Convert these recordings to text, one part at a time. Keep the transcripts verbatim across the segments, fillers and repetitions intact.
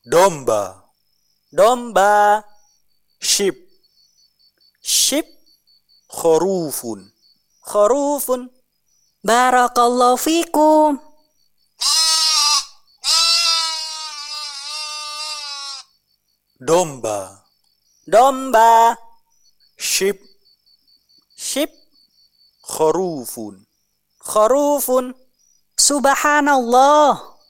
Domba. Domba. Sheep. Sheep. Khurufun. Khurufun. Barakallahu fikum. Domba. Domba. Sheep. Sheep. Khurufun. Khurufun. Subhanallah.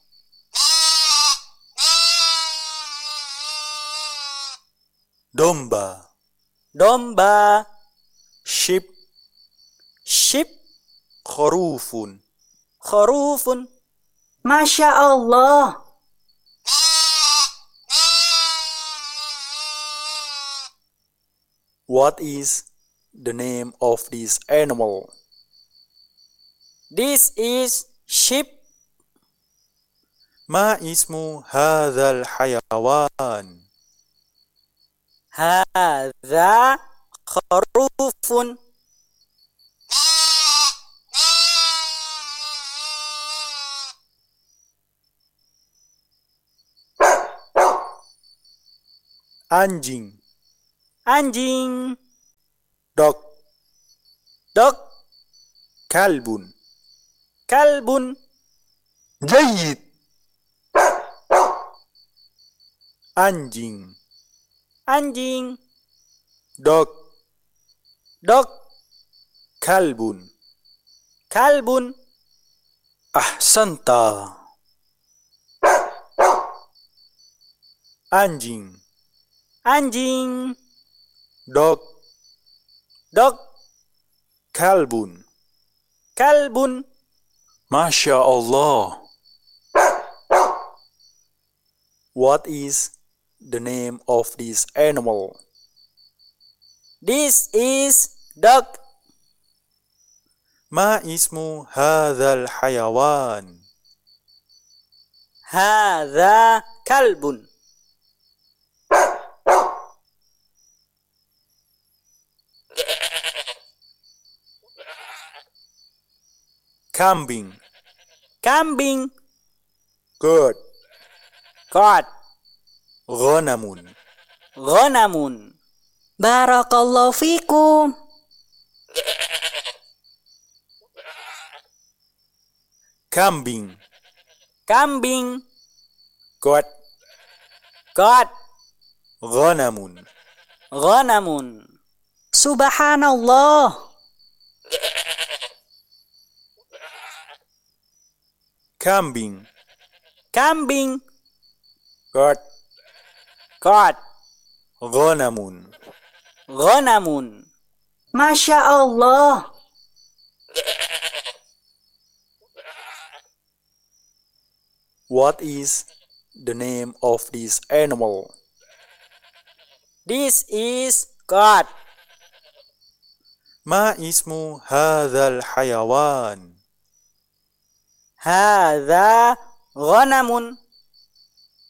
Domba. Domba. Sheep. Sheep. Khurufun. Khurufun. Masya Allah. What is the name of this animal? This is sheep. ما اسم هذا الحيوان؟ هذا خروف. Anjing. Anjing. Dog. Dog. كلب. Kalbun. جيد. Anjing. Anjing. Dog. Dog. كلب. Kalbun. أحسنت. Anjing. Anjing. Dog. Dog. كلب. Kalbun. Masya Allah. What is the name of this animal? This is dog. ما اسم هذا الحيوان؟ هذا كلب. Kambing. Kambing. Goat. Goat. غنم. غنم. Barakallahu fikum. Kambing. Kambing. Goat. Goat. غنم. غنم. Subhanallah. Kambing. Kambing. Goat. Goat. غنم. غنم. Masya Allah. What is the name of this animal? This is goat. ما اسم هذا الحيوان؟ هذا غنم.